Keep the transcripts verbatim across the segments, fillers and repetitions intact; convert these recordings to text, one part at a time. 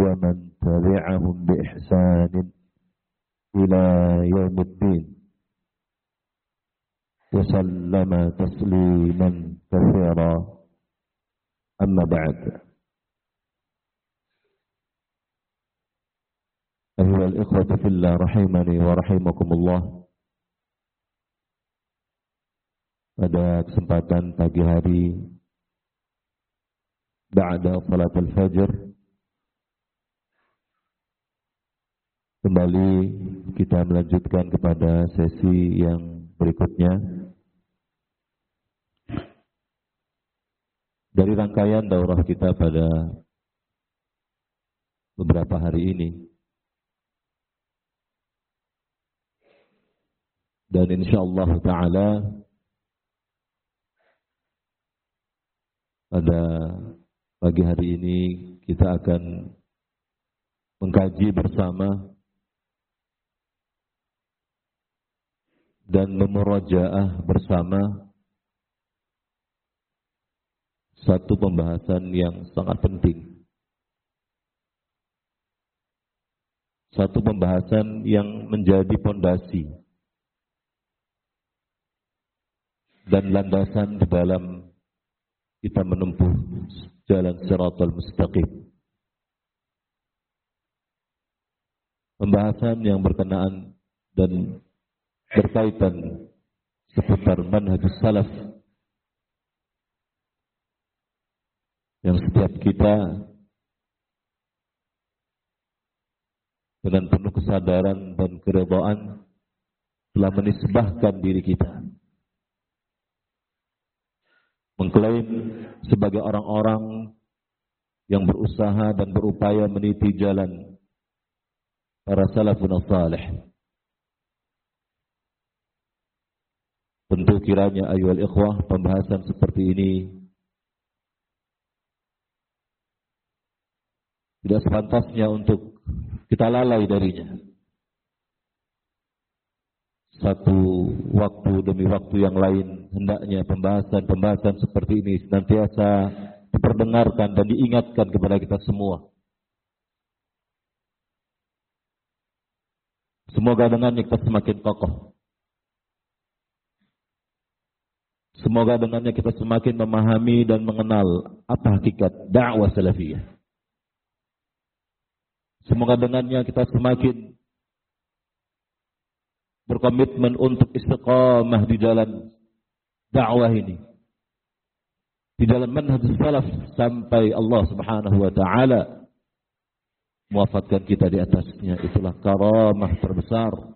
ومن تبعهم بإحسان إلى يوم الدين وسلم تسليما كثيرا أما بعد أيها الإخوة في الله رحمني ورحمكم الله. Pada kesempatan pagi hari ba'da salat al-fajr, kembali kita melanjutkan kepada sesi yang berikutnya dari rangkaian daurah kita pada beberapa hari ini. Dan insyaallah ta'ala pada pagi hari ini kita akan mengkaji bersama dan memurajaah bersama satu pembahasan yang sangat penting. Satu pembahasan yang menjadi pondasi dan landasan di dalam kita menempuh jalan Shiratal Mustaqim. Pembahasan yang berkenaan dan berkaitan seputar manhajus salaf yang setiap kita dengan penuh kesadaran dan keridhaan telah menisbahkan diri kita, mengklaim sebagai orang-orang yang berusaha dan berupaya meniti jalan para salafun salih. Tentu kiranya ayyuhal ikhwah, pembahasan seperti ini tidak sepantasnya untuk kita lalai darinya. Satu waktu demi waktu yang lain hendaknya pembahasan-pembahasan seperti ini senantiasa diperdengarkan dan diingatkan kepada kita semua. Semoga dengannya kita semakin kokoh. Semoga dengannya kita semakin memahami dan mengenal apa hakikat dakwah salafiyah. Semoga dengannya kita semakin berkomitmen untuk istiqamah di jalan dakwah ini, di dalam manhaj salaf, sampai Allah Subhanahu wa taala mewafatkan kita di atasnya. Itulah karamah terbesar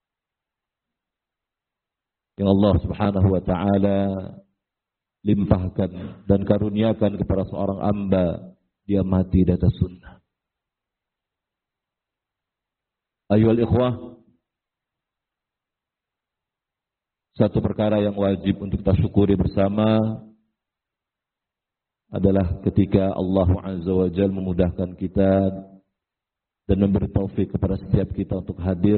yang Allah Subhanahu wa taala limpahkan dan karuniakan kepada seorang hamba, dia mati di atas sunnah. Ayyuhal ikhwah, satu perkara yang wajib untuk kita syukuri bersama adalah ketika Allah Azza wa Jalla memudahkan kita dan memberi taufik kepada setiap kita untuk hadir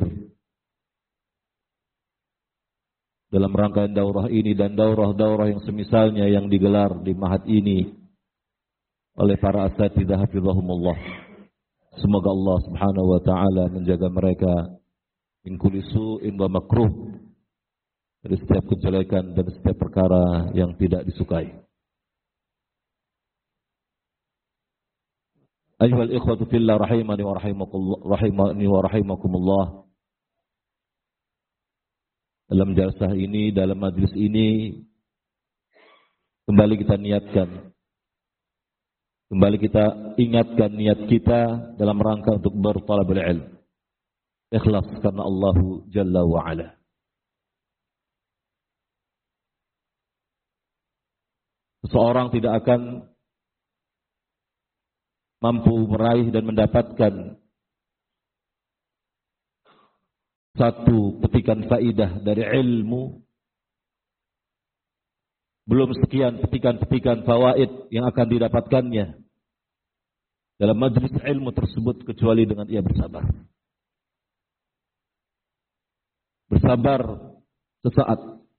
dalam rangkaian daurah ini dan daurah-daurah yang semisalnya yang digelar di ma'had ini oleh para asatidzah hafizahumullah. Semoga Allah Subhanahu wa taala menjaga mereka min kulli su'in wa makruh, dari setiap kejelekan dan setiap perkara yang tidak disukai. Ayyuhal ikhwatu fillah rahimani wa rahimakumullah, rahimani wa rahimakumullah. Dalam jalsah ini, dalam majlis ini, kembali kita niatkan, kembali kita ingatkan niat kita dalam rangka untuk bertalabul ilm. Ikhlas karena Allah Jalla wa Ala. Seseorang tidak akan mampu meraih dan mendapatkan satu petikan faidah dari ilmu, belum sekian petikan-petikan fawaid yang akan didapatkannya dalam majlis ilmu tersebut, kecuali dengan ia bersabar. Bersabar sesaat,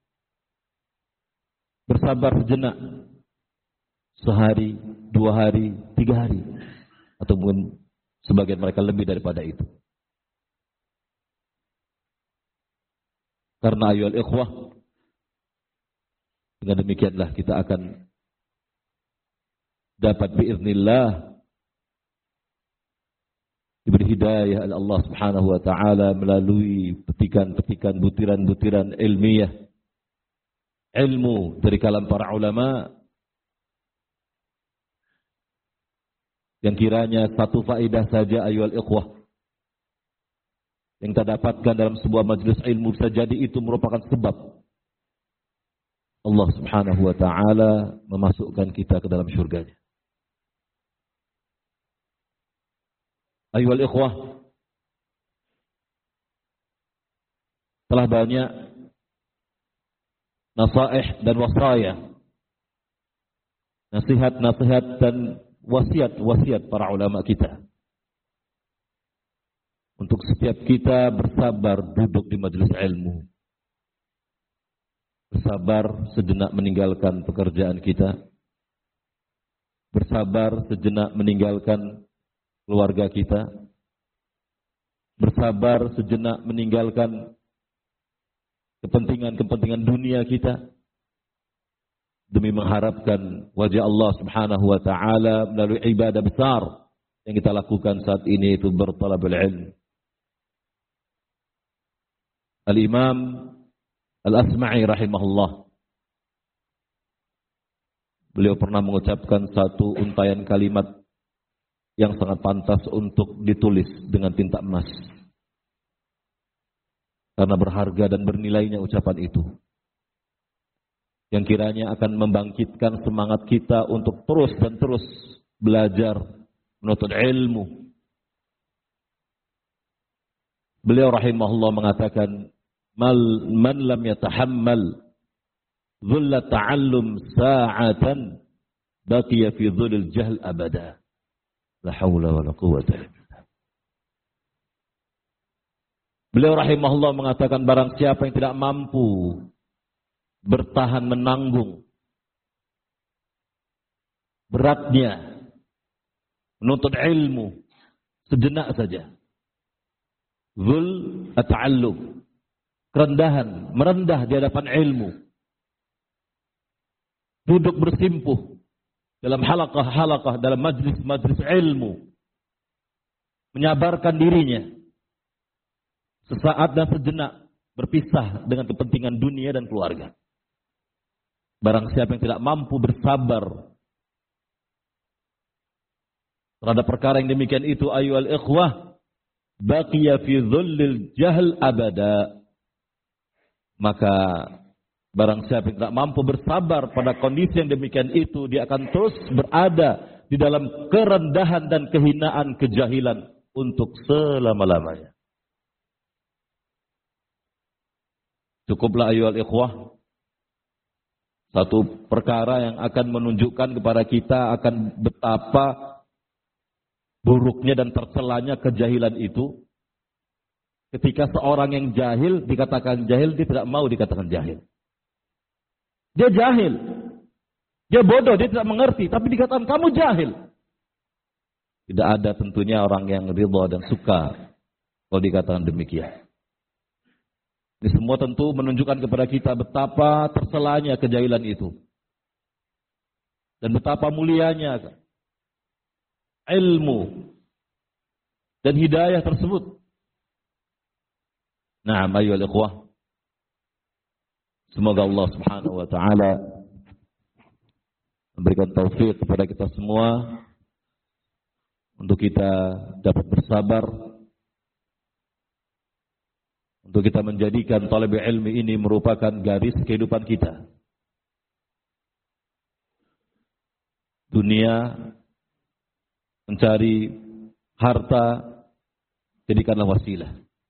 bersabar sejenak, sehari, dua hari, tiga hari, ataupun Sebagian mereka lebih daripada itu. Karena ayyuhal ikhwah, dengan demikianlah kita akan dapat biiznillah diberi hidayah oleh Allah Subhanahu wa taala melalui petikan-petikan butiran-butiran ilmiah, ilmu dari kalam para ulama yang kiranya satu faedah saja ayyuhal ikhwah yang kita dapatkan dalam sebuah majelis ilmu bisa jadi itu merupakan sebab Allah Subhanahu wa taala memasukkan kita ke dalam syurganya. Ayyuhal ikhwah, telah banyak nasaih dan wasaya, nasihat-nasihat dan wasiat-wasiat para ulama kita untuk setiap kita bersabar duduk di majelis ilmu, bersabar sejenak meninggalkan pekerjaan kita, bersabar sejenak meninggalkan keluarga kita, bersabar sejenak meninggalkan kepentingan-kepentingan dunia kita demi mengharapkan wajah Allah Subhanahu wa taala melalui ibadah besar yang kita lakukan saat ini, itu bertalabul ilm. Al-Imam Al-Asma'i rahimahullah, beliau pernah mengucapkan satu untayan kalimat yang sangat pantas untuk ditulis dengan tinta emas, karena berharga dan bernilainya ucapan itu, yang kiranya akan membangkitkan semangat kita untuk terus dan terus belajar menuntut ilmu. Beliau rahimahullah mengatakan, Mal, man lam yatahammal dhulla ta'allum sa'atan baqiya fi dhulil jahl abada. La haula wa la quwwata illa billah. Beliau rahimahullah mengatakan, barang siapa yang tidak mampu bertahan menanggung beratnya menuntut ilmu sejenak saja, dhul at-ta'allum, kerendahan, merendah di hadapan ilmu, duduk bersimpuh dalam halaqah-halaqah, dalam majlis-majlis ilmu, menyabarkan dirinya sesaat dan sejenak berpisah dengan kepentingan dunia dan keluarga. Barang siapa yang tidak mampu bersabar terhadap perkara yang demikian itu, ayyuhal ikhwah, baqiya fi dhullil jahl abada, maka barang siapa yang tidak mampu bersabar pada kondisi yang demikian itu, dia akan terus berada di dalam kerendahan dan kehinaan, kejahilan untuk selama-lamanya. Cukuplah ayyuhal ikhwah, satu perkara yang akan menunjukkan kepada kita akan betapa buruknya dan tercelanya kejahilan itu. Ketika seorang yang jahil dikatakan jahil, dia tidak mau dikatakan jahil. Dia jahil, dia bodoh, dia tidak mengerti, tapi dikatakan kamu jahil. Tidak ada tentunya orang yang ridha dan suka kalau dikatakan demikian. Ini semua tentu menunjukkan kepada kita betapa tercelanya kejahilan itu. Dan betapa mulianya ilmu dan hidayah tersebut. Nah, ayyuhal ikhwah, semoga Allah Subhanahu wa taala memberikan taufik kepada kita semua untuk kita dapat bersabar, untuk kita menjadikan talab ilmi ini merupakan garis kehidupan kita. Dunia, mencari harta, jadikanlah wasilah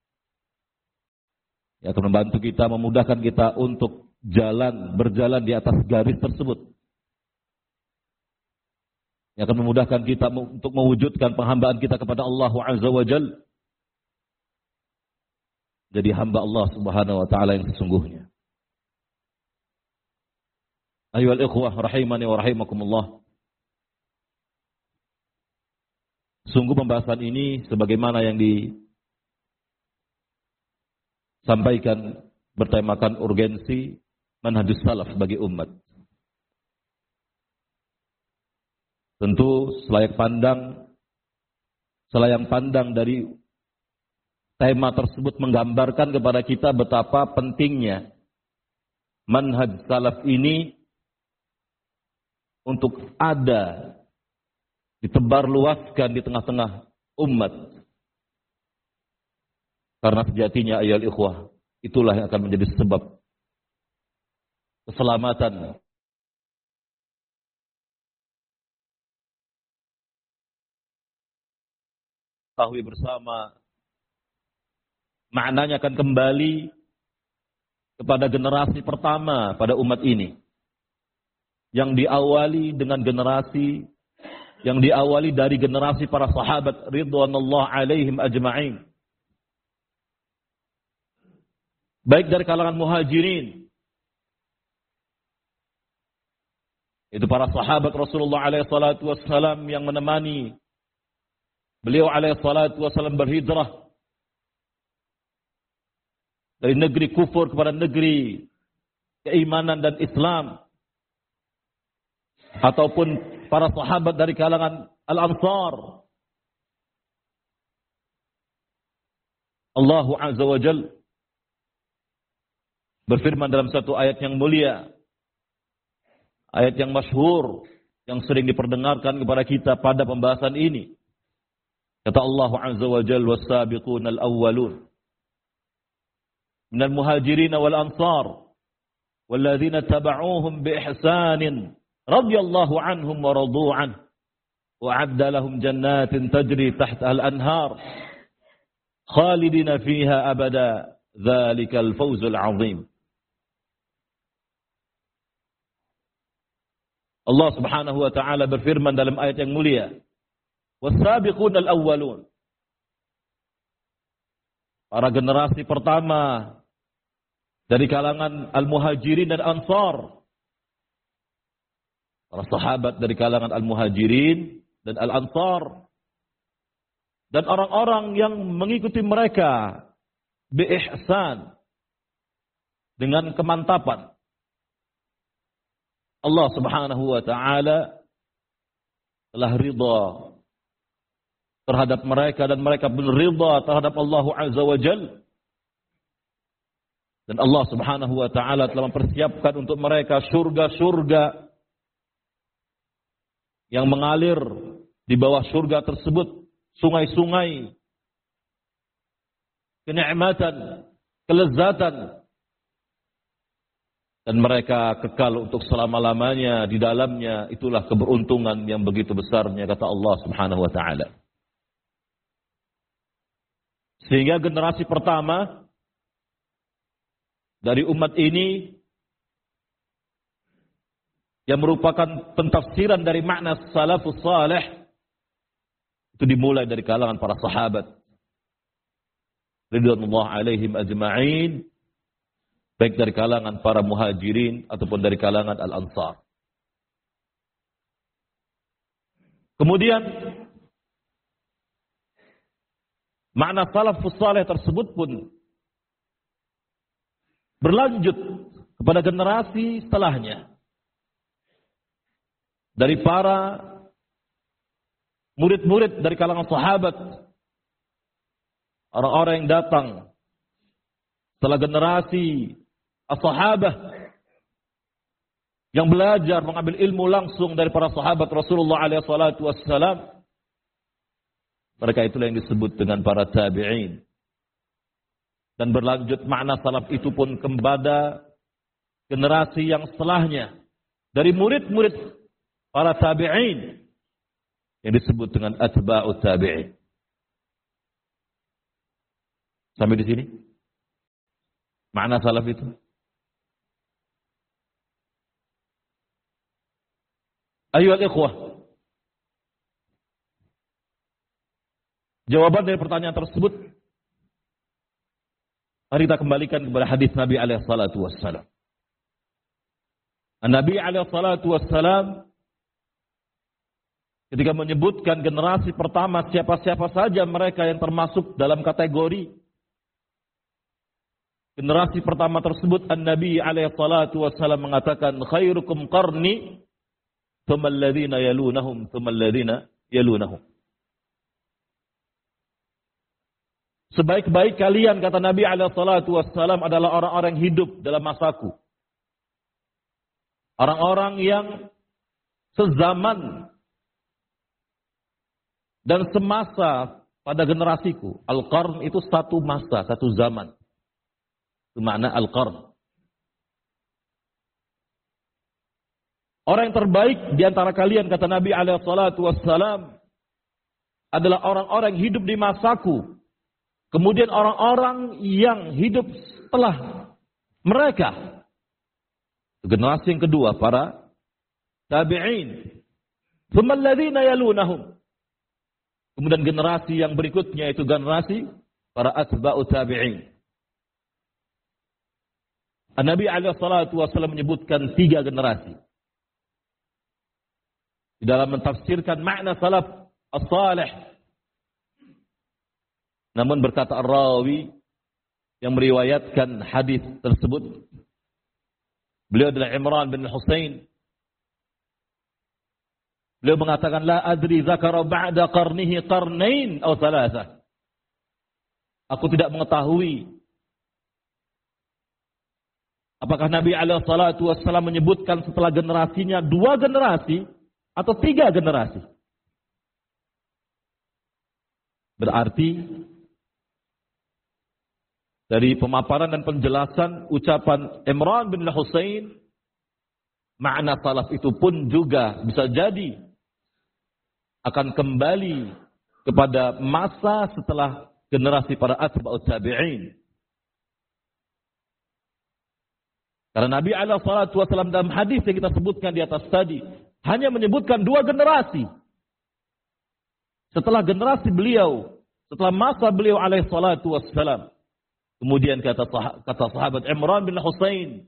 yang akan membantu kita, memudahkan kita untuk jalan, berjalan di atas garis tersebut, yang akan memudahkan kita untuk mewujudkan penghambaan kita kepada Allah Azza wa Jalla, jadi hamba Allah Subhanahu wa taala yang sesungguhnya. Ayyuhal ikhwah rahimani wa rahimakumullah, Sungguh pembahasan ini sebagaimana yang disampaikan bertemakan urgensi manhajus salaf bagi umat. Tentu selayak pandang, selayang pandang dari tema tersebut menggambarkan kepada kita betapa pentingnya manhaj salaf ini untuk ada, ditebar luaskan di tengah-tengah umat. Karena sejatinya ayol ikhwah, itulah yang akan menjadi sebab keselamatan ketahui bersama, maknanya akan kembali kepada generasi pertama pada umat ini, yang diawali dengan generasi, yang diawali dari generasi para sahabat ridwanullah alaihim ajma'in, baik dari kalangan muhajirin, itu para sahabat Rasulullah alaihi salatu wassalam yang menemani beliau alaihi salatu wassalam berhijrah dari negeri kufur kepada negeri keimanan dan Islam, ataupun para sahabat dari kalangan Al-Ansar. Allah Azza wa Jalla berfirman dalam satu ayat yang mulia, ayat yang masyhur, yang sering diperdengarkan kepada kita pada pembahasan ini. Kata Allah Azza wa Jalla, was-sabiquna al-awwalun minal muhajirin wal ansar walladzina tabauhum bi ihsanin radhiyallahu anhum wa radu an wa a'adda lahum jannatin tajri tahtaha al-anhar khalidina fiha abada dzalikal fawzul 'azim. Allah Subhanahu wa taala berfirman dalam ayat yang mulia, was-sabiqun al-awwalun, para generasi pertama dari kalangan al-muhajirin dan ansar, para sahabat dari kalangan al-muhajirin dan al-ansar, dan orang-orang yang mengikuti mereka bi-ihsan, dengan kemantapan. Allah Subhanahu wa taala telah ridha terhadap mereka dan mereka pun ridha terhadap Allah Azza wa Jalla. Dan Allah Subhanahu wa taala telah mempersiapkan untuk mereka surga-surga yang mengalir di bawah surga tersebut, sungai-sungai kenikmatan, kelezatan, dan mereka kekal untuk selama-lamanya di dalamnya. Itulah keberuntungan yang begitu besarnya, kata Allah Subhanahu wa taala. Sehingga generasi pertama dari umat ini yang merupakan pentafsiran dari makna salafus salih itu dimulai dari kalangan para sahabat ridwanullah alaihim ajma'in, baik dari kalangan para muhajirin ataupun dari kalangan al-ansar. Kemudian makna salafus salih tersebut pun berlanjut kepada generasi setelahnya, dari para murid-murid dari kalangan sahabat, orang-orang yang datang setelah generasi as-sahabah yang belajar mengambil ilmu langsung dari para sahabat Rasulullah alaihi salatu wassalam. Mereka itulah yang disebut dengan para tabi'in. Dan berlanjut makna salaf itu pun kepada generasi yang setelahnya, dari murid-murid para tabi'in yang disebut dengan atba'ut tabi'in. Sampai di sini makna salaf itu. Ayyuhal ikhwah, jawaban dari pertanyaan tersebut mari kita kembalikan kepada hadis Nabi alaihi salatu wassalam. Nabi alaihi salatu wassalam ketika menyebutkan generasi pertama, siapa-siapa saja mereka yang termasuk dalam kategori generasi pertama tersebut. An-Nabi alaihi salatu wassalam mengatakan, khairukum qarni, thumma alladhina yalunahum, thumma alladhina yalunahum. Sebaik-baik kalian, kata Nabi alaihi salatu wassalam, adalah orang-orang yang hidup dalam masaku. Orang-orang yang sezaman dan semasa pada generasiku. Al-qarn itu satu masa, satu zaman. Itu makna al-qarn. Orang yang terbaik di antara kalian, kata Nabi alaihi salatu wassalam, adalah orang-orang yang hidup di masaku. Kemudian orang-orang yang hidup setelah mereka. Generasi yang kedua, para tabi'in. Tsumma alladhina yalunahum. Kemudian generasi yang berikutnya itu generasi para atba'u tabi'in. An-Nabi alaihi salatu wasallam menyebutkan tiga generasi. Di dalam mentafsirkan makna salaf as-salih. Namun berkata ar-rawi yang meriwayatkan hadis tersebut, beliau adalah Imran bin Husain. Beliau mengatakan, la adri zakara ba'da qarnihi qarnain atau thalatha. Aku tidak mengetahui apakah Nabi alaihi salatu wassalam menyebutkan setelah generasinya dua generasi atau tiga generasi. Berarti dari pemaparan dan penjelasan ucapan Imran bin Husain, makna salaf itu pun juga bisa jadi akan kembali kepada masa setelah generasi para atba'ut tabi'in. Karena Nabi alaihi salatu wasallam dalam hadis yang kita sebutkan di atas tadi hanya menyebutkan dua generasi. Setelah generasi beliau, setelah masa beliau alaihi salatu wassalam. Kemudian kata kata sahabat Imran bin Husain,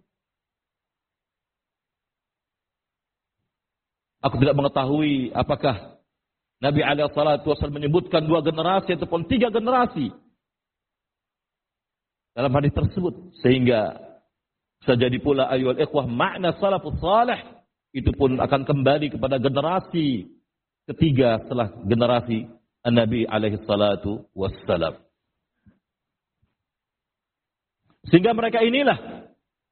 aku tidak mengetahui apakah Nabi alaihi salatu wasallam menyebutkan dua generasi ataupun tiga generasi dalam hadis tersebut, sehingga bisa jadi pula ayyuhal ikhwah makna salafus salih itu pun akan kembali kepada generasi ketiga setelah generasi Nabi alaihi salatu wassalam. Sehingga mereka inilah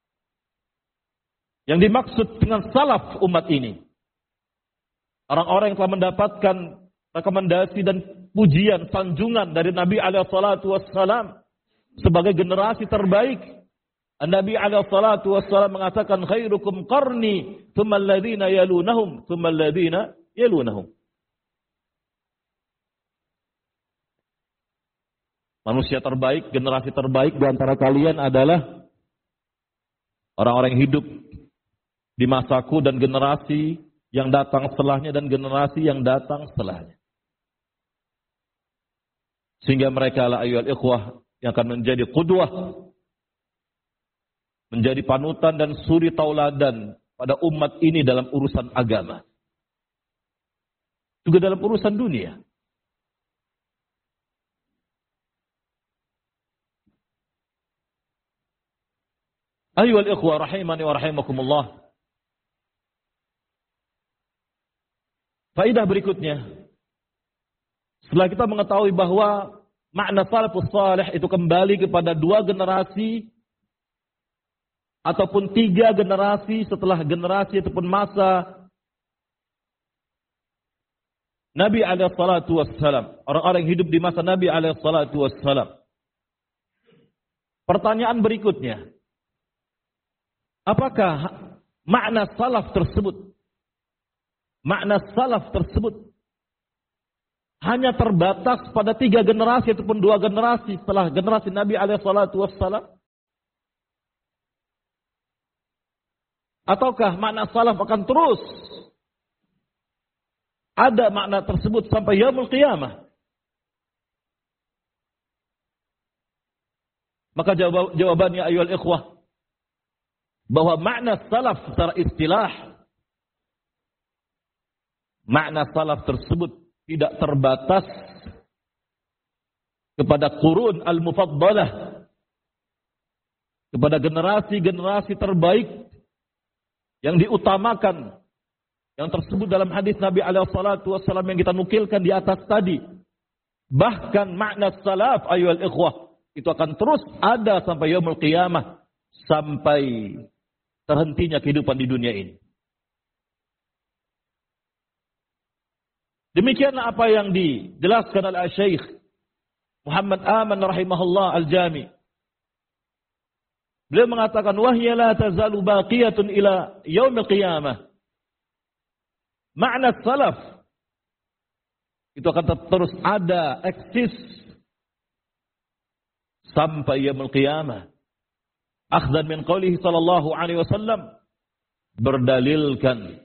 yang dimaksud dengan salaf umat ini. Orang-orang yang telah mendapatkan rekomendasi dan pujian, sanjungan dari Nabi alaihi salatu wassalam sebagai generasi terbaik. Nabi alaihi salatu wassalam mengatakan, khairukum qarni, thumma alladhina yalunahum, thumma alladhina yalunahum. Manusia terbaik, generasi terbaik di antara kalian adalah orang-orang yang hidup di masaku dan generasi yang datang setelahnya dan generasi yang datang setelahnya. Sehingga mereka lah ayyuhal ikhwah yang akan menjadi qudwah, menjadi panutan dan suri tauladan pada umat ini dalam urusan agama. Juga dalam urusan dunia. Ayyuhal ikhwah rahimani wa rahimakumullah. Faidah berikutnya, setelah kita mengetahui bahwa makna salafus salih itu kembali kepada dua generasi ataupun tiga generasi setelah generasi ataupun masa Nabi alaihi salatu wassalam, orang-orang yang hidup di masa Nabi alaihi salatu wassalam. Pertanyaan berikutnya, apakah makna salaf tersebut, makna salaf tersebut hanya terbatas pada tiga generasi ataupun dua generasi setelah generasi Nabi alaihi salatu wassalam? Ataukah makna salaf akan terus ada makna tersebut sampai yaumul qiyamah? Maka jawab, jawabannya ayyuhal ikhwah, bahwa makna salaf secara istilah makna salaf tersebut tidak terbatas kepada qurun al-mufaddalah, kepada generasi-generasi terbaik yang diutamakan, yang tersebut dalam hadis Nabi alaihi salatu wasallam yang kita nukilkan di atas tadi. Bahkan makna salaf ayyuhal ikhwah itu akan terus ada sampai yaumul qiyamah, sampai terhentinya kehidupan di dunia ini. Demikianlah apa yang dijelaskan oleh Syekh Muhammad Aman rahimahullah al-Jami. Beliau mengatakan wahya la tazalu baqiyatun ila yaumil qiyamah. Makna salaf itu akan terus ada, eksis sampai yaumil qiyamah. Akhdan min qaulihi sallallahu alaihi wasallam, berdalilkan,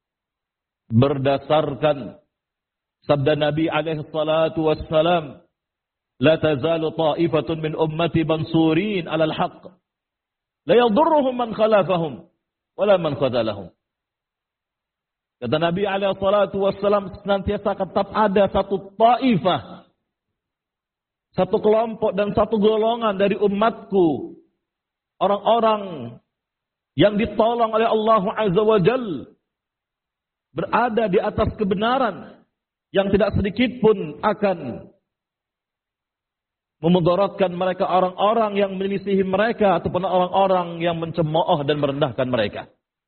berdasarkan sabda Nabi alaihi salatu wassalam, la tazalu ta'ifatun min ummati mansurin 'alal haqq la yadurruhum man khalafahum wala man khadalahum. Kata Nabi alaihi salatu wassalam, senantiasa tetap ada satu ta'ifah, satu kelompok dan satu golongan dari umatku, orang-orang yang ditolong oleh Allah Azza wa Jalla, berada di atas kebenaran, yang tidak sedikit pun akan memudaratkan mereka, orang-orang yang menyelisihi mereka ataupun orang-orang yang mencemooh dan merendahkan mereka.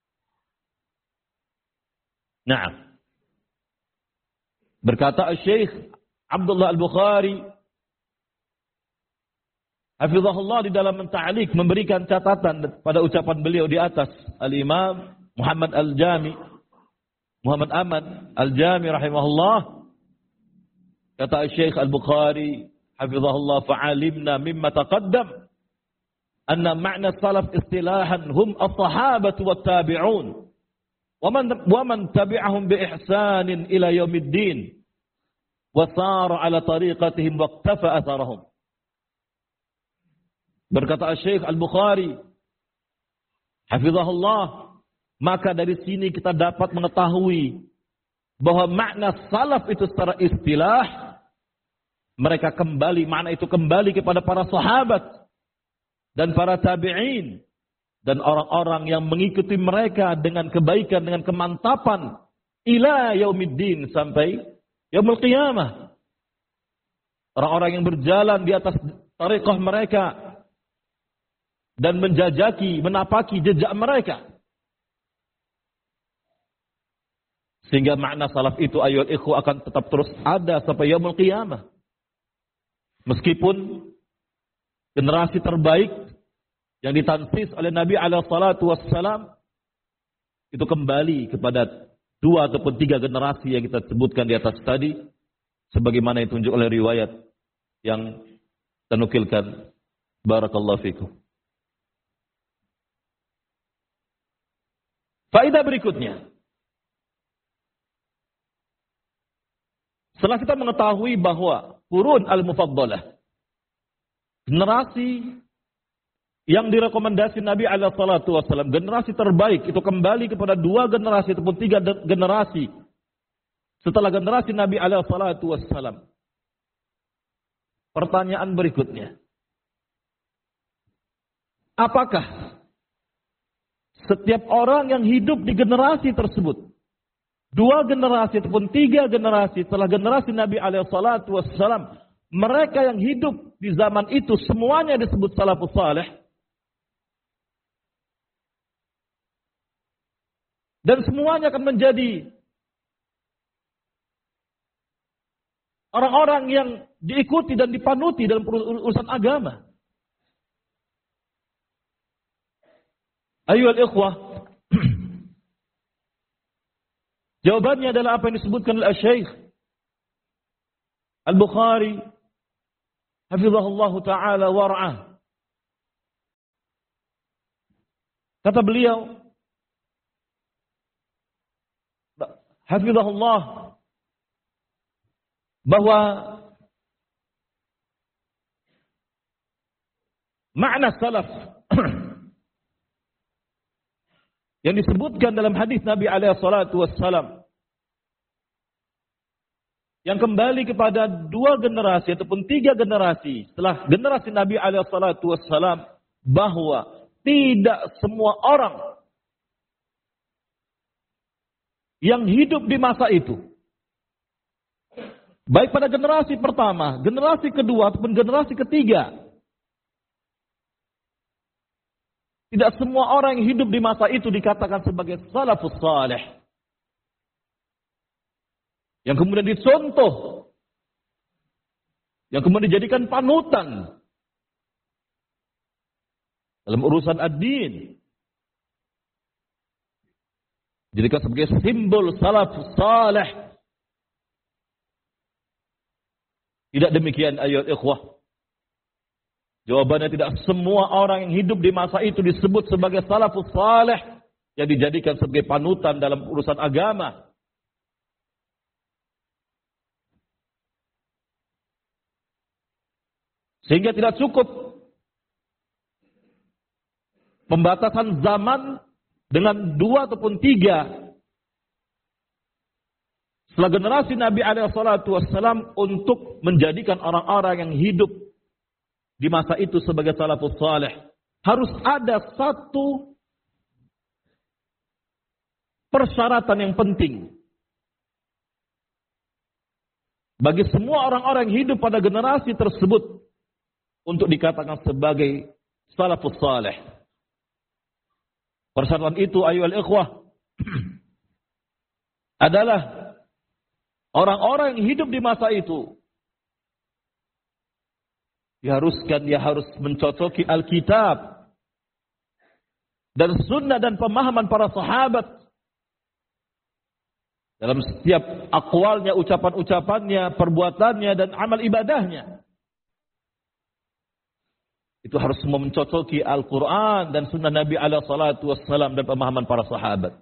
Nah, berkata Syekh Abdullah Al-Bukhari hafizahullah di dalam menta'liq, memberikan catatan pada ucapan beliau di atas, Al-Imam Muhammad Al-Jami, Muhammad Aman Al-Jami rahimahullah, kata Syekh Al-Bukhari hafizahullah, fa'alimna mimma taqaddam anna ma'na salaf istilahan hum as-sahabatu wat-tabi'un wa man wa man tabi'ahum bi ihsanin ila yaumiddin wa sara ala tariqatihim wa iqtafa atharahum. Berkata Syekh Al-Bukhari hafizahullah, maka dari sini kita dapat mengetahui bahwa makna salaf itu secara istilah, mereka kembali, makna itu kembali kepada para sahabat dan para tabi'in dan orang-orang yang mengikuti mereka dengan kebaikan, dengan kemantapan ila yaumiddin, sampai yaumul qiyamah. Orang-orang yang berjalan di atas tariqah mereka dan menjajaki, menapaki jejak mereka. Sehingga makna salaf itu ayyuhal ikhwah akan tetap terus ada sampai yaumul qiyamah. Meskipun generasi terbaik yang ditansis oleh Nabi alaihi salatu wassalam itu kembali kepada dua ataupun tiga generasi yang kita sebutkan di atas tadi, sebagaimana ditunjuk oleh riwayat yang kita nukilkan. Barakallahu fikum. Faedah berikutnya, setelah kita mengetahui bahwa qurun al-mufaddalah, generasi yang direkomendasi Nabi alaihi salatu wasallam, generasi terbaik itu kembali kepada dua generasi ataupun tiga generasi setelah generasi Nabi alaihi salatu wasallam. Pertanyaan berikutnya, apakah setiap orang yang hidup di generasi tersebut, dua generasi ataupun tiga generasi setelah generasi Nabi alaihi salatu wassalam, mereka yang hidup di zaman itu semuanya disebut salafus salih? Dan semuanya akan menjadi orang-orang yang diikuti dan dipanuti dalam urusan agama? Ayyuhal ikhwah, jawabannya adalah apa yang disebutkan oleh Syekh Al-Bukhari hafizahullah ta'ala war'ah. Kata beliau hafizahullah bahwa makna salaf yang disebutkan dalam hadis Nabi alaihi salatu wassalam, yang kembali kepada dua generasi ataupun tiga generasi setelah generasi Nabi alaihi salatu wassalam, bahwa tidak semua orang yang hidup di masa itu, baik pada generasi pertama, generasi kedua ataupun generasi ketiga, tidak semua orang yang hidup di masa itu dikatakan sebagai salafus salih, yang kemudian dicontoh, yang kemudian dijadikan panutan dalam urusan ad-din, dijadikan sebagai simbol salafus salih. Tidak demikian ayat ikhwah. Jawabannya tidak semua orang yang hidup di masa itu disebut sebagai salafus salih, yang dijadikan sebagai panutan dalam urusan agama. Sehingga tidak cukup pembatasan zaman dengan dua ataupun tiga setelah generasi Nabi alaihi salatu wassalam untuk menjadikan orang-orang yang hidup di masa itu sebagai salafus salih. Harus ada satu persyaratan yang penting bagi semua orang-orang yang hidup pada generasi tersebut untuk dikatakan sebagai salafus salih. Persyaratan itu ayyuhal ikhwah adalah orang-orang yang hidup di masa itu diharuskan, dia harus mencocoki Alkitab dan sunnah dan pemahaman para sahabat dalam setiap akwalnya, ucapan-ucapannya, perbuatannya, dan amal ibadahnya. Itu harus mencocoki Al-Quran dan sunnah Nabi alaihi salatu wassalam dan pemahaman para sahabat.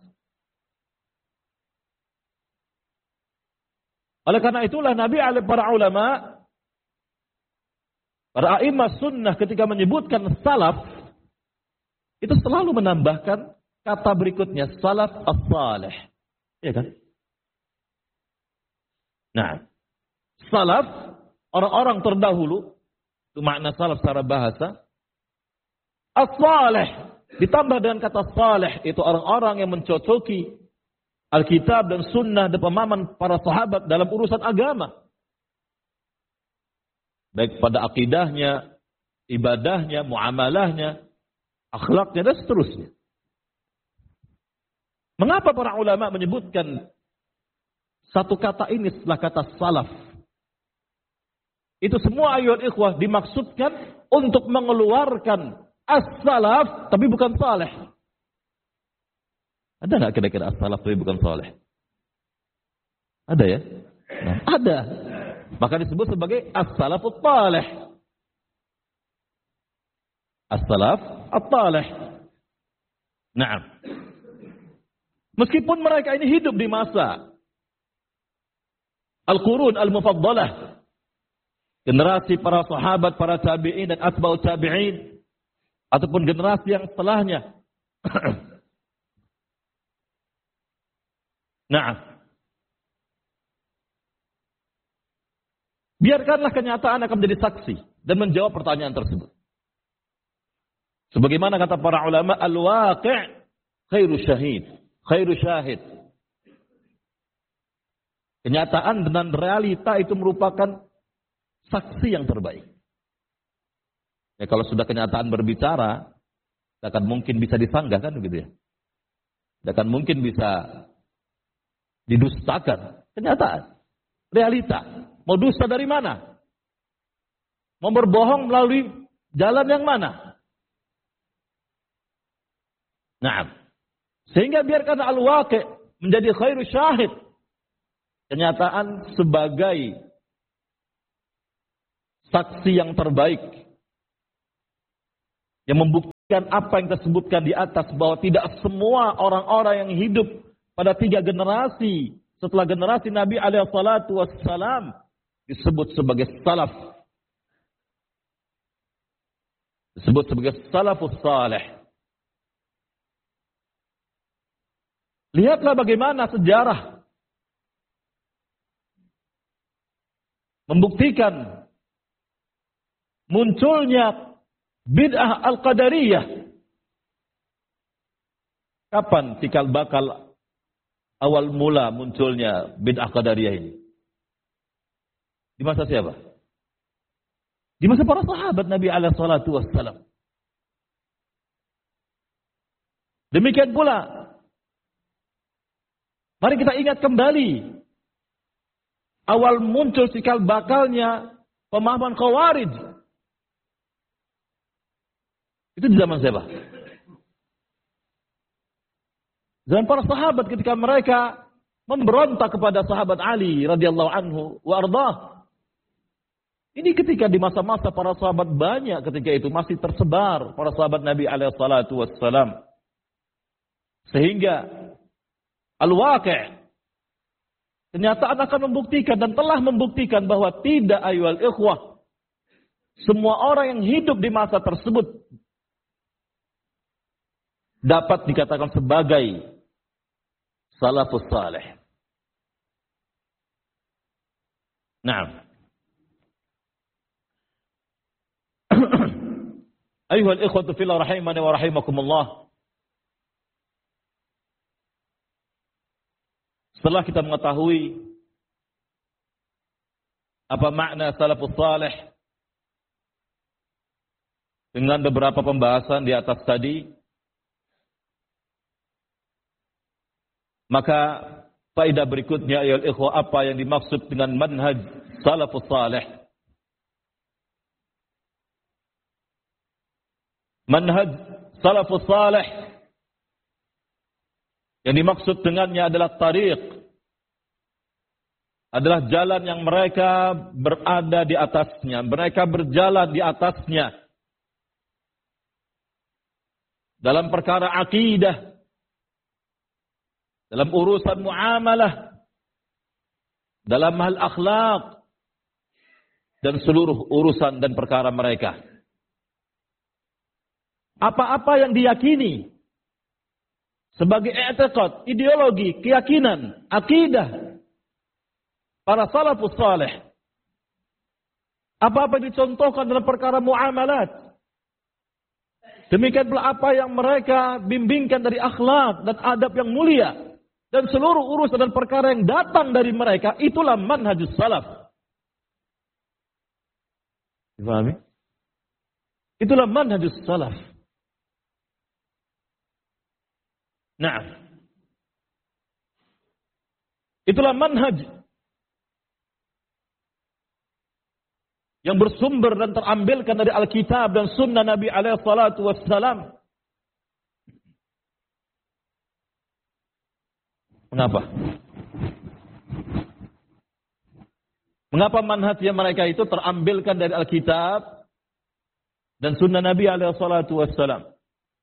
Oleh karena itulah Nabi alaihi para ulama, para a'imah sunnah ketika menyebutkan salaf, itu selalu menambahkan kata berikutnya, salaf as-salih. Iya kan? Nah, salaf, orang-orang terdahulu, itu makna salaf secara bahasa. As-salih ditambah dengan kata salih, itu orang-orang yang mencocoki Alkitab dan sunnah dan pemahaman para sahabat dalam urusan agama, baik pada akidahnya, ibadahnya, muamalahnya, akhlaknya, dan seterusnya. Mengapa para ulama menyebutkan satu kata ini setelah kata salaf? Itu semua ayat ikhwah dimaksudkan untuk mengeluarkan as-salaf tapi bukan saleh. Ada nggak kira-kira as-salaf tapi bukan saleh? Ada ya? Nah, ada. Maka disebut sebagai as-salafut talih. As-salaf at-talih. Naam. Meskipun mereka ini hidup di masa al-qurun al-mufaddalah, generasi para sahabat, para tabi'in dan atba'ut tabi'in, ataupun generasi yang setelahnya. Nah, biarkanlah kenyataan akan menjadi saksi dan menjawab pertanyaan tersebut. Sebagaimana kata para ulama, al-waqi' khairu syahid, khairu syahid. Kenyataan dan realita itu merupakan saksi yang terbaik. Ya, kalau sudah kenyataan berbicara, tidak akan mungkin bisa disanggah, kan begitu ya? Tidak akan mungkin bisa didustakan. Kenyataan, realita. Mau dusta dari mana? Mau berbohong melalui jalan yang mana? Nah, sehingga biarkan al-waqi' menjadi khairu syahid. Kenyataan sebagai saksi yang terbaik yang membuktikan apa yang tersebutkan di atas, bahwa tidak semua orang-orang yang hidup pada tiga generasi setelah generasi Nabi alaihi salatu wassalam disebut sebagai salaf, disebut sebagai salafus salih. Lihatlah bagaimana sejarah membuktikan munculnya bid'ah al-qadariyah. Kapan cikal bakal awal mula munculnya bid'ah qadariyah ini? Di masa siapa? Di masa para sahabat Nabi alaihi salatu wassalam. Demikian pula, mari kita ingat kembali awal muncul cikal bakalnya pemahaman Khawarij. Itu di zaman siapa? Zaman para sahabat ketika mereka memberontak kepada sahabat Ali radhiyallahu anhu wa ardhah. Ini ketika di masa-masa para sahabat banyak ketika itu masih tersebar para sahabat Nabi alaihi salatu wassalam. Sehingga al-waqi' kenyataan akan membuktikan dan telah membuktikan bahwa tidak ayyuhal ikhwah, semua orang yang hidup di masa tersebut dapat dikatakan sebagai salafus salih. Naam. Ayyuhal ikhwatu fillah rahimani wa rahimakumullah. Setelah kita mengetahui apa makna salafus salih dengan beberapa pembahasan di atas tadi, maka faedah berikutnya ya ikhwah, apa yang dimaksud dengan manhaj salafus salih. Manhaj salafus salih yang dimaksud dengannya adalah tariq, adalah jalan yang mereka berada di atasnya, mereka berjalan di atasnya dalam perkara akidah, dalam urusan muamalah, dalam hal akhlak, dan seluruh urusan dan perkara mereka. Apa-apa yang diyakini sebagai i'tiqad, ideologi, keyakinan, akidah para salafus salih, apa-apa yang dicontohkan dalam perkara muamalat, demikian pula apa yang mereka bimbingkan dari akhlak dan adab yang mulia, dan seluruh urusan dan perkara yang datang dari mereka, itulah manhajus salaf. Dipahami? Itulah manhajus salaf. Nah, itulah manhaj yang bersumber dan terambilkan dari Alkitab dan Sunnah Nabi alaihi salatu wassalam. Mengapa? Mengapa manhajnya mereka itu terambilkan dari Alkitab dan Sunnah Nabi alaihi salatu wassalam?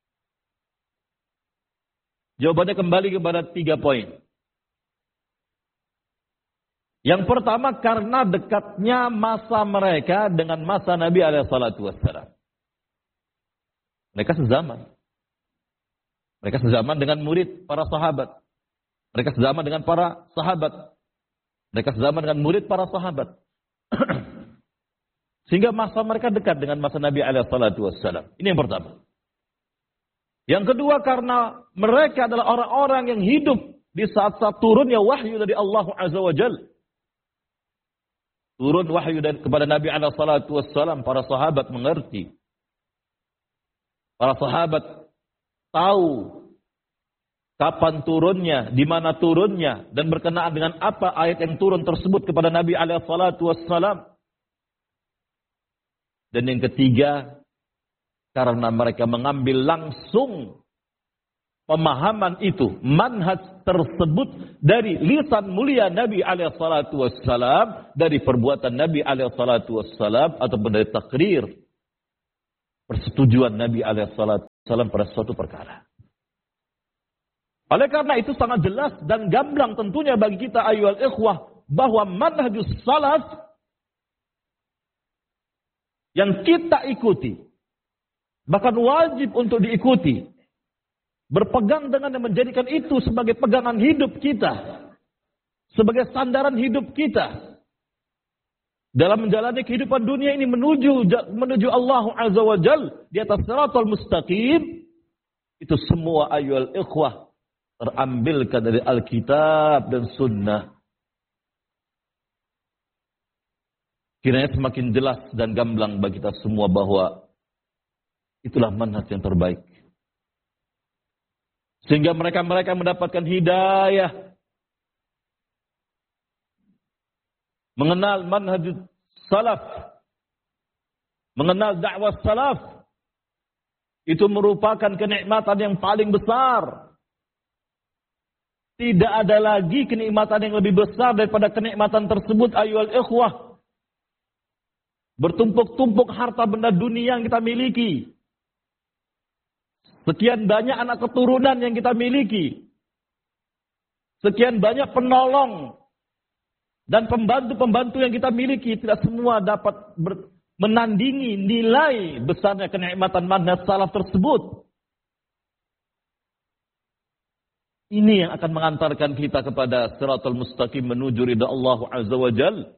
Jawabannya kembali kepada tiga poin. Yang pertama, karena dekatnya masa mereka dengan masa Nabi alaihi salatu wassalam. Mereka sezaman. Mereka sezaman dengan murid para sahabat. Mereka sezaman dengan para sahabat. Mereka sezaman dengan murid para sahabat. Sehingga masa mereka dekat dengan masa Nabi alaihi salatu wassalam. Ini yang pertama. Yang kedua, karena mereka adalah orang-orang yang hidup di saat-saat turunnya wahyu dari Allah Azza wa Jalla. Turun wahyu dari, kepada Nabi alaihi salatu wassalam, para sahabat mengerti. Para sahabat tahu kapan turunnya, di mana turunnya, dan berkenaan dengan apa ayat yang turun tersebut kepada Nabi alaihi salatu wassalam. Dan yang ketiga, karena mereka mengambil langsung pemahaman itu, manhaj tersebut dari lisan mulia Nabi alaihi salatu wassalam, dari perbuatan Nabi alaihi salatu wassalam, ataupun dari takrir persetujuan Nabi alaihi salatu wassalam pada suatu perkara. Oleh karena itu sangat jelas dan gamblang tentunya bagi kita ayyuhal ikhwah, bahwa manhajus salaf yang kita ikuti, bahkan wajib untuk diikuti, berpegang dengan dan menjadikan itu sebagai pegangan hidup kita, sebagai sandaran hidup kita, dalam menjalani kehidupan dunia ini menuju menuju Allah Azza wa Jal di atas shiratal mustaqim, itu semua ayyuhal ikhwah terambilkan dari Alkitab dan Sunnah. Kiranya semakin jelas dan gamblang bagi kita semua bahwa itulah manhaj yang terbaik. Sehingga mereka-mereka mendapatkan hidayah, mengenal manhaj salaf, mengenal dakwah salaf, itu merupakan kenikmatan yang paling besar. Tidak ada lagi kenikmatan yang lebih besar daripada kenikmatan tersebut ayyuhal ikhwah. Bertumpuk-tumpuk harta benda dunia yang kita miliki. Sekian banyak anak keturunan yang kita miliki. Sekian banyak penolong dan pembantu-pembantu yang kita miliki. Tidak semua dapat ber, menandingi nilai besarnya kenikmatan manhaj salaf tersebut. Ini yang akan mengantarkan kita kepada shiratal mustaqim menuju ridha Allah Azza wa Jalla.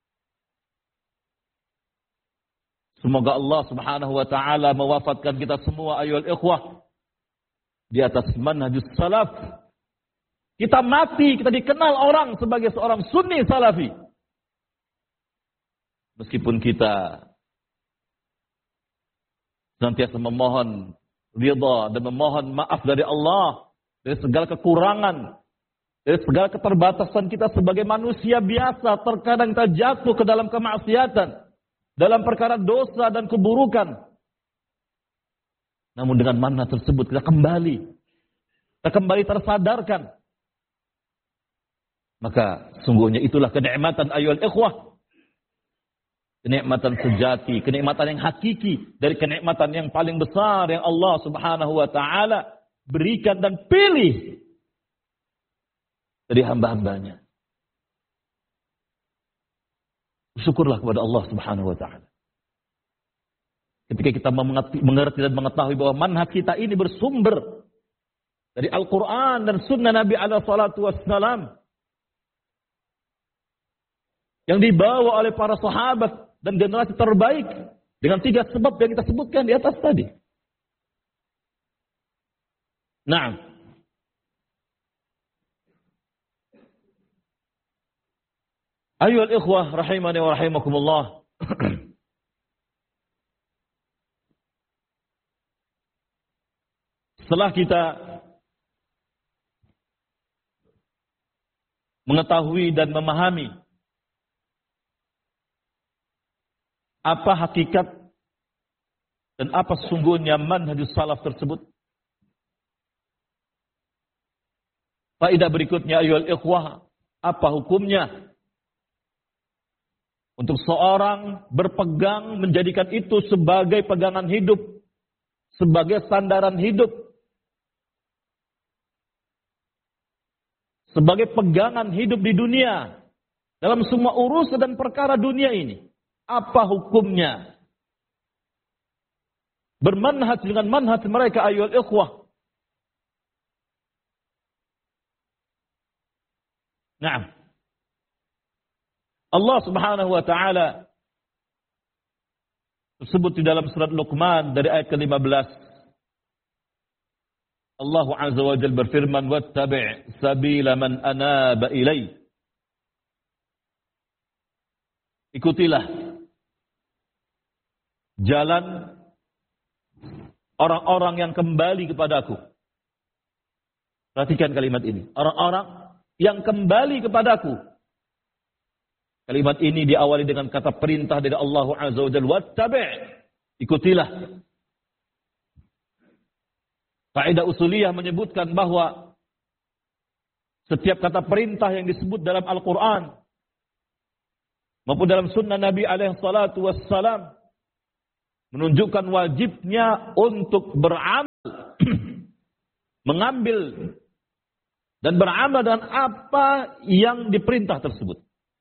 Semoga Allah Subhanahu wa taala mewafatkan kita semua ayyuhal ikhwah di atas manhajus salaf. Kita mati, kita dikenal orang sebagai seorang sunni salafi. Meskipun kita senantiasa memohon ridha dan memohon maaf dari Allah dari segala kekurangan, dari segala keterbatasan kita sebagai manusia biasa, terkadang kita jatuh ke dalam kemaksiatan, dalam perkara dosa dan keburukan. Namun dengan manhaj tersebut kita kembali, kita kembali tersadarkan. Maka sungguhnya itulah kenikmatan ayyuhal ikhwah. Kenikmatan sejati, kenikmatan yang hakiki dari kenikmatan yang paling besar yang Allah Subhanahu wa taala berikan dan pilih dari hamba-hambanya. Syukurlah kepada Allah Subhanahu wa taala. Ketika kita mengerti dan mengetahui bahwa manhaj kita ini bersumber dari Al-Quran dan Sunnah Nabi alaihi salatu wassalam yang dibawa oleh para sahabat dan generasi terbaik dengan tiga sebab yang kita sebutkan di atas tadi. Nah, ayyuhal ikhwah rahimani wa rahimakumullah. Setelah kita mengetahui dan memahami apa hakikat dan apa sungguhnya manhajus salaf tersebut, faedah berikutnya ayyuhal ikhwah, apa hukumnya untuk seorang berpegang menjadikan itu sebagai pegangan hidup, sebagai sandaran hidup, sebagai pegangan hidup di dunia dalam semua urusan dan perkara dunia ini. Apa hukumnya bermanhaj dengan manhaj mereka ayyuhal ikhwah? Naam. Allah Subhanahu wa taala tersebut di dalam surat Luqman dari ayat ke lima belas. Allah Azza wa Jalla berfirman, "Wattabi' sabila man anaba ilai." Ikutilah jalan orang-orang yang kembali kepadaku. Perhatikan kalimat ini. Orang-orang yang kembali kepadaku. Kalimat ini diawali dengan kata perintah dari Allah Azza wa Jalla. Wattabi'. Ikutilah. Kaidah usuliyah menyebutkan bahwa setiap kata perintah yang disebut dalam Al-Quran maupun dalam sunnah Nabi alaihi salatu wassalam menunjukkan wajibnya untuk beramal, mengambil dan beramal dengan apa yang diperintah tersebut.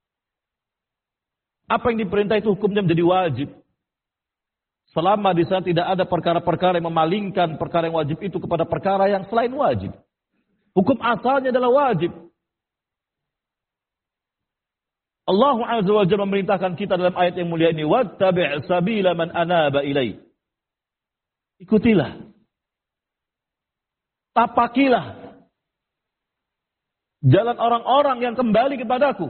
Apa yang diperintah itu hukumnya menjadi wajib. Selama di sana tidak ada perkara-perkara yang memalingkan perkara yang wajib itu kepada perkara yang selain wajib. Hukum asalnya adalah wajib. Allah Azza wa Jalla memerintahkan kita dalam ayat yang mulia ini, wattabi' sabila man anaba ilai. Ikutilah, tapakilah jalan orang-orang yang kembali kepadaku.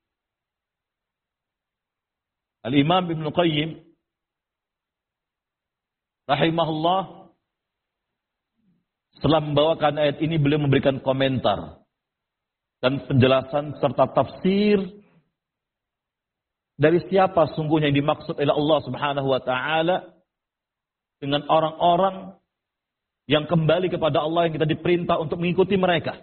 Al-Imam Ibnu Qayyim rahimahullah setelah membawakan ayat ini, beliau memberikan komentar dan penjelasan serta tafsir dari siapa sungguhnya yang dimaksud oleh Allah Subhanahu wa taala dengan orang-orang yang kembali kepada Allah, yang kita diperintah untuk mengikuti mereka.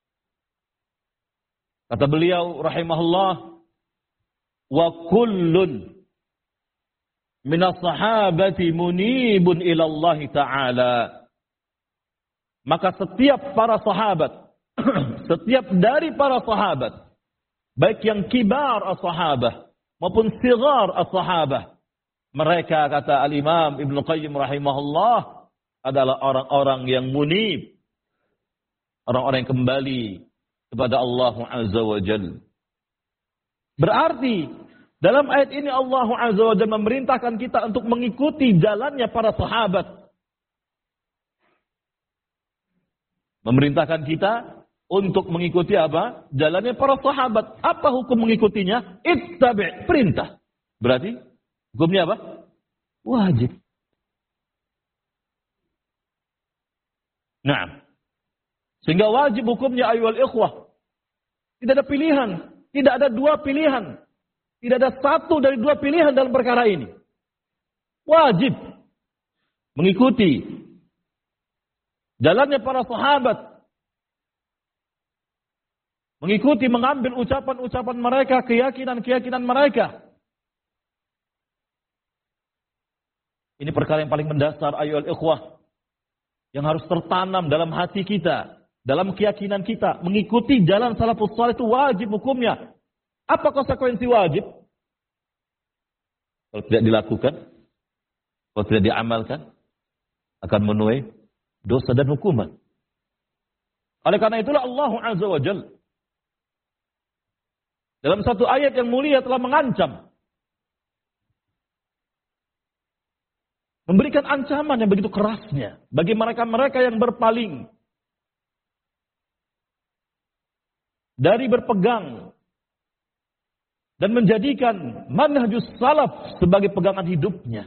Kata beliau rahimahullah, wa kullun minas sahabati munibun ila Allah taala. Maka setiap para sahabat, setiap dari para sahabat, baik yang kibar as-sahabah maupun sigar as-sahabah, mereka, kata Al-Imam Ibnu Qayyim rahimahullah, adalah orang-orang yang munib, orang-orang yang kembali kepada Allah Azza wa Jalla. Berarti dalam ayat ini Allah Azza wa Jalla memerintahkan kita untuk mengikuti jalannya para sahabat. Memerintahkan kita untuk mengikuti apa? Jalannya para sahabat. Apa hukum mengikutinya? Ittabi', perintah. Berarti hukumnya apa? Wajib. Nah, sehingga wajib hukumnya ayyuhal ikhwah. Tidak ada pilihan, tidak ada dua pilihan. Tidak ada satu dari dua pilihan dalam perkara ini. Wajib mengikuti jalannya para sahabat. Mengikuti, mengambil ucapan-ucapan mereka, keyakinan-keyakinan mereka. Ini perkara yang paling mendasar ayyuhal ikhwah, yang harus tertanam dalam hati kita, dalam keyakinan kita. Mengikuti jalan salafus salih itu wajib hukumnya. Apa konsekuensi wajib? Kalau tidak dilakukan, kalau tidak diamalkan, akan menuai dosa dan hukuman. Oleh karena itulah Allah Azza wa Jalla dalam satu ayat yang mulia telah mengancam, memberikan ancaman yang begitu kerasnya bagi mereka-mereka yang berpaling dari berpegang dan menjadikan manhajus salaf sebagai pegangan hidupnya.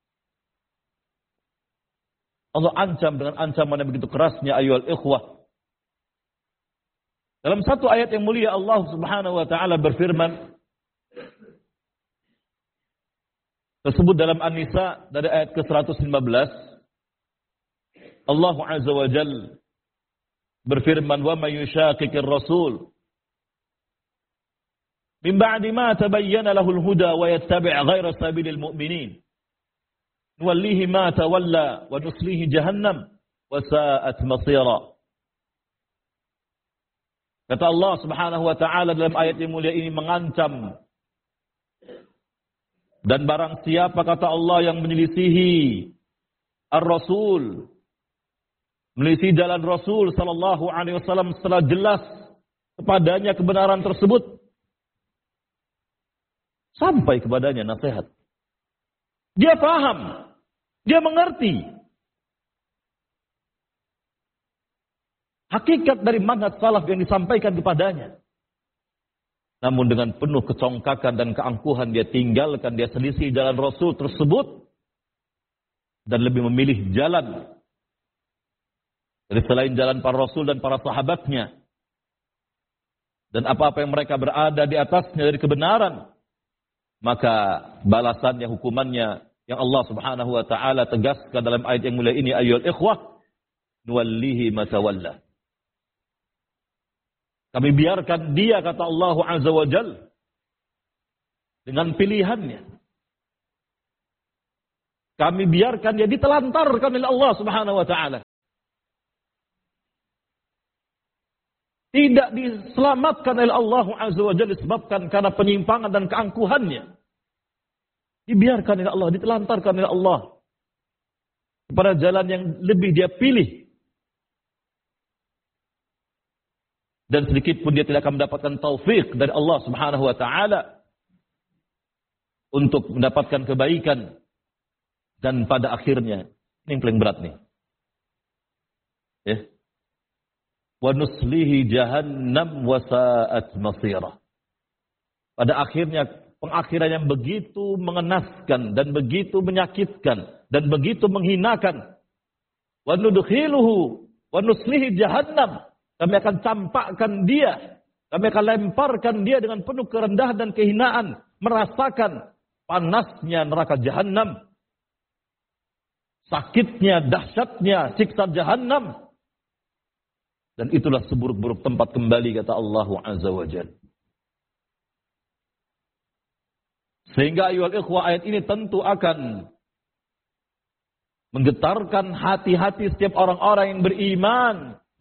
Allah ancam dengan ancaman yang begitu kerasnya ayyuhal ikhwah. Dalam satu ayat yang mulia Allah Subhanahu wa taala berfirman, tersebut dalam An-Nisa dari ayat ke seratus lima belas. Allah Azza wa Jalla berfirman, "Wa may yushaqiqir rasul min ba'di ma tabayyana lahul huda wa yattabi' ghayra sabilil mu'minin nuwallihi ma tawalla wa nuslihi jahannam wa sa'at masira." Kata Allah Subhanahu wa taala dalam ayat yang mulia ini mengancam, dan barang siapa, kata Allah, yang menyelisihi ar-Rasul, menyelisihi jalan Rasul sallallahu alaihi wasallam setelah jelas kepadanya kebenaran tersebut, sampai kepadanya nasihat, dia paham, dia mengerti hakikat dari manhaj salaf yang disampaikan kepadanya, namun dengan penuh kecongkakan dan keangkuhan dia tinggalkan, dia selisih jalan Rasul tersebut dan lebih memilih jalan dari selain jalan para Rasul dan para sahabatnya, dan apa-apa yang mereka berada di atasnya dari kebenaran, maka balasannya, hukumannya yang Allah Subhanahu wa taala tegaskan dalam ayat yang mulia ini ayyuhal ikhwah, nuwallihi ma tawalla. Kami biarkan dia, kata Allah Azza wa Jalla, dengan pilihannya. Kami biarkan dia ditelantarkan oleh Allah Subhanahu wa taala. Tidak diselamatkan oleh Allah Azza wa Jalla disebabkan karena penyimpangan dan keangkuhannya. Dibiarkan oleh Allah, ditelantarkan oleh Allah kepada jalan yang lebih dia pilih. Dan sedikit pun dia tidak akan mendapatkan taufik dari Allah Subhanahu wa taala untuk mendapatkan kebaikan, dan pada akhirnya ini yang paling berat nih. Ya. Wa nuslihi jahannam wa sa'at masirah. Pada akhirnya pengakhiran yang begitu mengenaskan dan begitu menyakitkan dan begitu menghinakan. Wa nudkhiluhu wa nuslihi jahannam. Kami akan campakkan dia, kami akan lemparkan dia dengan penuh kerendahan dan kehinaan, merasakan panasnya neraka jahannam, sakitnya, dahsyatnya siksa jahannam. Dan itulah seburuk-buruk tempat kembali, kata Allah Azza wa Jalla. Sehingga ayuhal ikhwah, ayat ini tentu akan menggetarkan hati-hati setiap orang-orang yang beriman,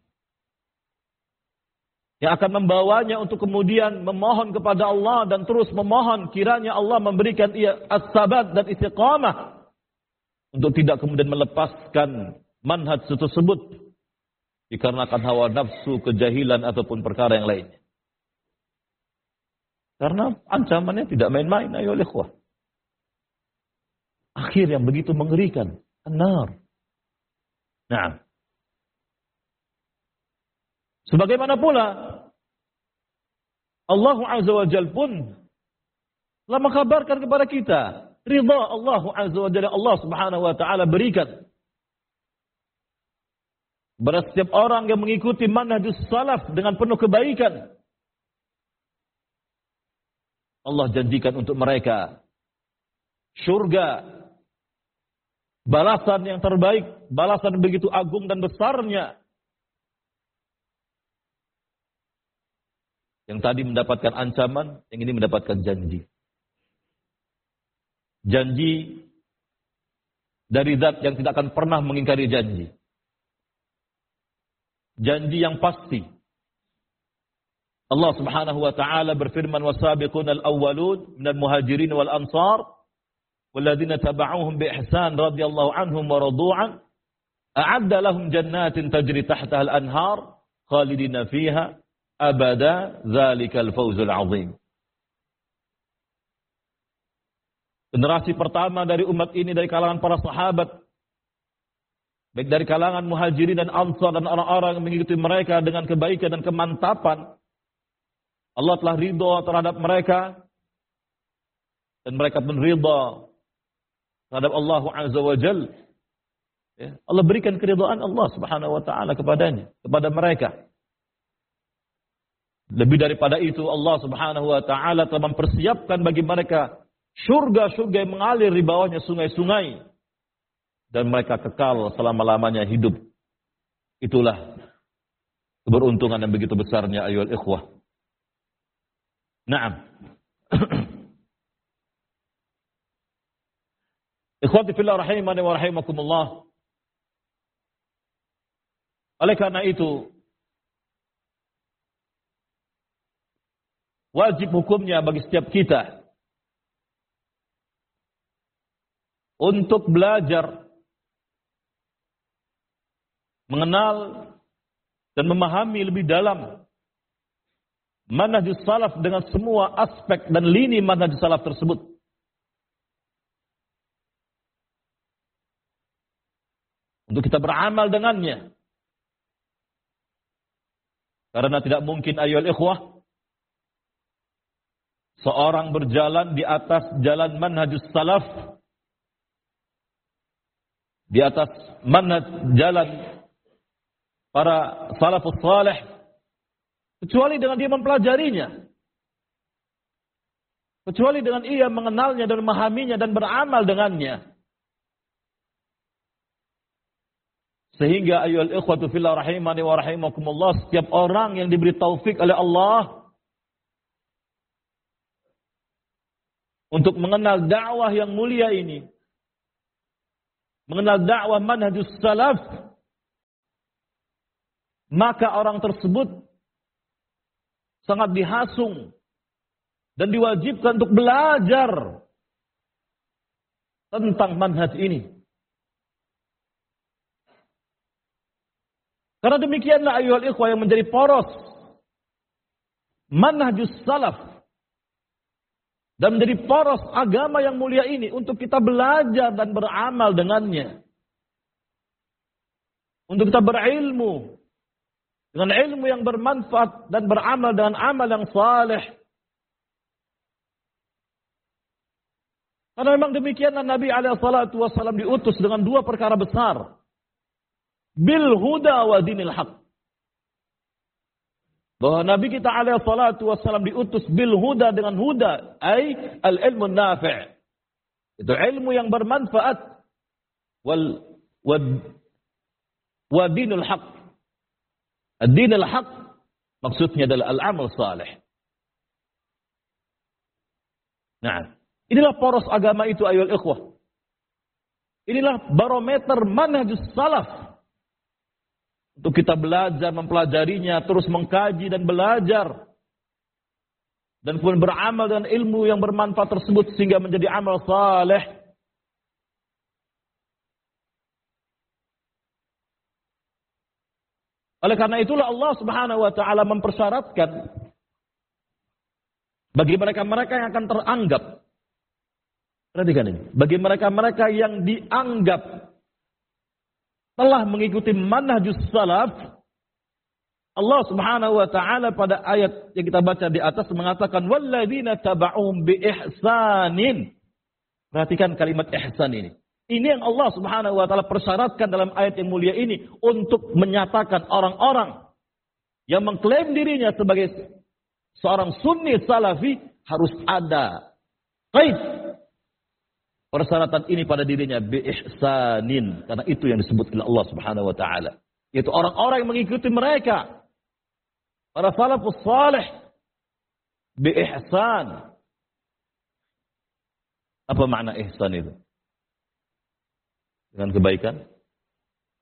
yang akan membawanya untuk kemudian memohon kepada Allah dan terus memohon kiranya Allah memberikan ia as-sabat dan istiqamah untuk tidak kemudian melepaskan manhaj tersebut dikarenakan hawa nafsu, kejahilan ataupun perkara yang lainnya. Karena ancamannya tidak main-main, ayo ikhwah. Akhir yang begitu mengerikan, an-nar. Nah, sebagaimana pula Allah Azza wa Jalla pun telah mengkabarkan kepada kita ridha Allah Azza wa Jalla, Allah Subhanahu wa taala berikan kepada setiap orang yang mengikuti manhajus salaf dengan penuh kebaikan. Allah janjikan untuk mereka surga, balasan yang terbaik, balasan yang begitu agung dan besarnya. Yang tadi mendapatkan ancaman, yang ini mendapatkan janji. Janji dari zat yang tidak akan pernah mengingkari janji. Janji yang pasti. Allah Subhanahu wa taala berfirman, "Wasabiqunal awwalun minal muhajirin wal ansar walladzina tabauhum bi ihsan radhiyallahu anhum wa radu'an a'adda lahum jannatin tajri tahtaha al-anhar khalidina fiha abada dzalikal fawzul azim." Generasi pertama dari umat ini dari kalangan para sahabat, baik dari kalangan muhajirin dan ansar dan orang-orang yang mengikuti mereka dengan kebaikan dan kemantapan, Allah telah ridha terhadap mereka dan mereka pun ridha terhadap Allah Azza wa Jalla. Ya, Allah berikan keridhaan Allah Subhanahu wa taala kepadanya, kepada mereka. Lebih daripada itu, Allah Subhanahu wa taala telah mempersiapkan bagi mereka surga-surga yang mengalir di bawahnya sungai-sungai dan mereka kekal selama-lamanya hidup. Itulah keberuntungan yang begitu besarnya ayyuhal ikhwah. Naam. Ikhwati fillah rahimani wa rahimakumullah. Oleh karena itu, wajib hukumnya bagi setiap kita untuk belajar mengenal dan memahami lebih dalam manhajus salaf dengan semua aspek dan lini manhajus salaf tersebut. Untuk kita beramal dengannya. Karena tidak mungkin ayyuhal ikhwah seorang berjalan di atas jalan manhajus salaf, di atas manhaj jalan para salafus salih, kecuali dengan dia mempelajarinya, kecuali dengan ia mengenalnya dan memahaminya dan beramal dengannya. Sehingga ayyuhal ikhwatu fillah rahimani wa rahimakumullah, setiap orang yang diberi taufik oleh Allah untuk mengenal dakwah yang mulia ini, mengenal dakwah manhajus salaf, maka orang tersebut sangat dihasung dan diwajibkan untuk belajar tentang manhaj ini. Karena demikianlah ayyuhal ikhwah yang menjadi poros manhajus salaf, dan menjadi poros agama yang mulia ini untuk kita belajar dan beramal dengannya. Untuk kita berilmu dengan ilmu yang bermanfaat dan beramal dengan amal yang saleh. Karena memang demikian Nabi alaihi salatu wasallam diutus dengan dua perkara besar. Bil huda wa dinil haq. Bahwa Nabi kita alaihi salatu wasallam diutus bil huda dengan huda, ay al-ilmu nafi'. Itu ilmu yang bermanfaat, wal wad wa dinul haq. Ad-dinul haq maksudnya adalah al-amal salih. Nah, inilah poros agama itu ayyuhal ikhwah. Inilah barometer manhajus salaf. Untuk kita belajar, mempelajarinya, terus mengkaji dan belajar. Dan pun beramal dengan ilmu yang bermanfaat tersebut sehingga menjadi amal saleh. Oleh karena itulah Allah Subhanahu wa taala mempersyaratkan bagi mereka-mereka yang akan teranggap. Perhatikan ini, bagi mereka-mereka yang dianggap telah mengikuti manhajus salaf, Allah Subhanahu wa taala pada ayat yang kita baca di atas mengatakan walladzina taba'uhum bi ihsanin. Perhatikan kalimat ihsan ini. Ini yang Allah Subhanahu wa taala persyaratkan dalam ayat yang mulia ini untuk menyatakan orang-orang yang mengklaim dirinya sebagai seorang sunni salafi harus ada qaid persyaratan ini pada dirinya bi ihsanin, karena itu yang disebut oleh Allah Subhanahu wa taala, yaitu orang-orang yang mengikuti mereka para salafus salih bi ihsan. Apa makna ihsan itu? Dengan kebaikan?